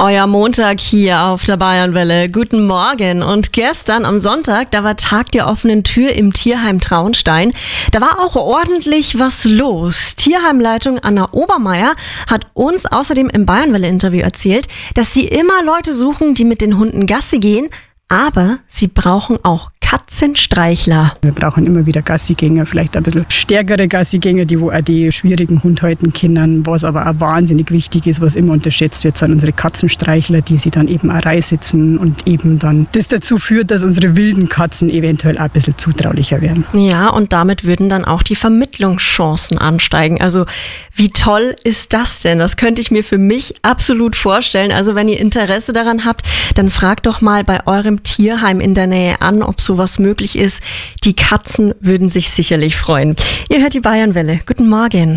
Euer Montag hier auf der Bayernwelle. Guten Morgen. Und gestern am Sonntag, da war Tag der offenen Tür im Tierheim Traunstein. Da war auch ordentlich was los. Tierheimleitung Anna Obermeier hat uns außerdem im Bayernwelle-Interview erzählt, dass sie immer Leute suchen, die mit den Hunden Gassi gehen, aber sie brauchen auch Katzenstreichler. Wir brauchen immer wieder Gassigänger, vielleicht ein bisschen stärkere Gassigänger, die wo auch die schwierigen Hundhalten können. Was aber auch wahnsinnig wichtig ist, was immer unterschätzt wird, sind unsere Katzenstreichler, die sie dann eben auch reinsitzen und eben dann das dazu führt, dass unsere wilden Katzen eventuell auch ein bisschen zutraulicher werden. Ja, und damit würden dann auch die Vermittlungschancen ansteigen. Also wie toll ist das denn? Das könnte ich mir für mich absolut vorstellen. Also wenn ihr Interesse daran habt, dann fragt doch mal bei eurem Tierheim in der Nähe an, ob sowas möglich ist. Die Katzen würden sich sicherlich freuen. Ihr hört die Bayernwelle. Guten Morgen.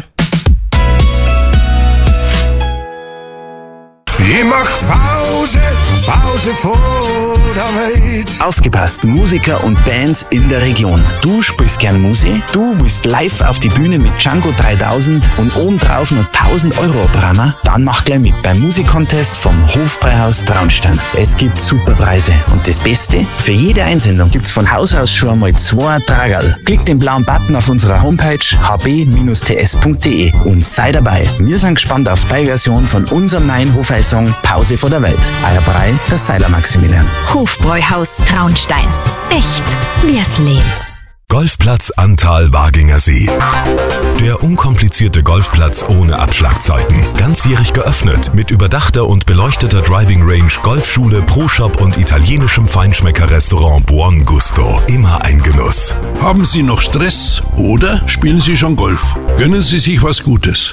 Ich mach Pause vor der Welt. Aufgepasst, Musiker und Bands in der Region. Du spielst gern Musik, du willst live auf die Bühne mit Django 3000 und obendrauf noch 1000 Euro Brammer? Dann mach gleich mit beim Musikcontest vom Hofbräuhaus Traunstein. Es gibt super Preise und das Beste, für jede Einsendung gibt's von Haus aus schon einmal 2 Tragerl. Klick den blauen Button auf unserer Homepage hb-ts.de und sei dabei. Wir sind gespannt auf deine Version von unserem neuen Hofeisong Pause vor der Welt. Euer Brei, der Seiler Maximilian. Hofbräuhaus Traunstein. Echt wie's Leben. Golfplatz Antal Waginger See. Der unkomplizierte Golfplatz ohne Abschlagzeiten. Ganzjährig geöffnet mit überdachter und beleuchteter Driving Range, Golfschule, Pro-Shop und italienischem Feinschmecker-Restaurant Buon Gusto. Immer ein Genuss. Haben Sie noch Stress oder spielen Sie schon Golf? Gönnen Sie sich was Gutes.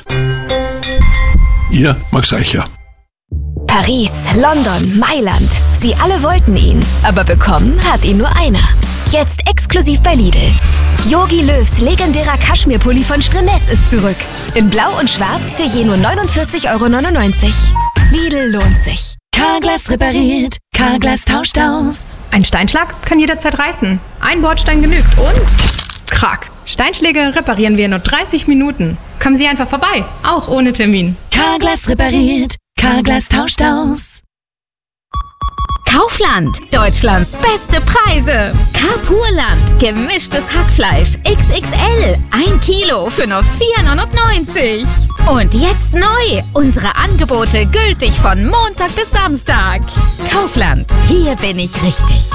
Ihr Max Eicher. Paris, London, Mailand. Sie alle wollten ihn, aber bekommen hat ihn nur einer. Jetzt exklusiv bei Lidl. Jogi Löws legendärer Kaschmirpulli von Strenes ist zurück. In Blau und Schwarz für je nur 49,99 €. Lidl lohnt sich. Carglass repariert, Carglass tauscht aus. Ein Steinschlag kann jederzeit reißen. Ein Bordstein genügt und krack. Steinschläge reparieren wir in nur 30 Minuten. Kommen Sie einfach vorbei, auch ohne Termin. Carglass repariert, Carglass tauscht aus. Kaufland, Deutschlands beste Preise. Carpurland, gemischtes Hackfleisch, XXL, 1 Kilo für nur 4,99 €. Und jetzt neu, unsere Angebote gültig von Montag bis Samstag. Kaufland, hier bin ich richtig.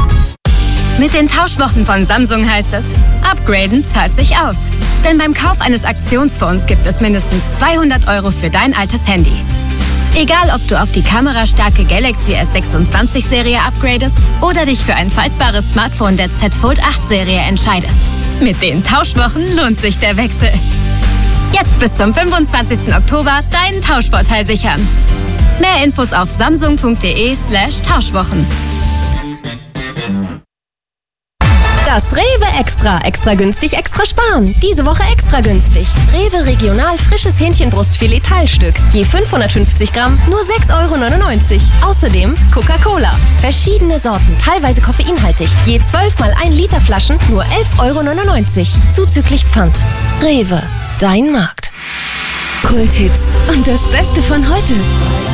Mit den Tauschwochen von Samsung heißt es, upgraden zahlt sich aus. Denn beim Kauf eines Aktionsfonds gibt es mindestens 200 € für dein altes Handy. Egal, ob du auf die kamerastarke Galaxy S26-Serie upgradest oder dich für ein faltbares Smartphone der Z Fold 8-Serie entscheidest. Mit den Tauschwochen lohnt sich der Wechsel. Jetzt bis zum 25. Oktober deinen Tauschvorteil sichern. Mehr Infos auf samsung.de/Tauschwochen. Das Rewe Extra. Extra günstig, extra sparen. Diese Woche extra günstig. Rewe Regional frisches Hähnchenbrustfilet Teilstück. Je 550 Gramm, nur 6,99 €. Außerdem Coca-Cola. Verschiedene Sorten, teilweise koffeinhaltig. Je 12 mal 1 Liter Flaschen, nur 11,99 €. Zuzüglich Pfand. Rewe, dein Markt. Kulthits und das Beste von heute.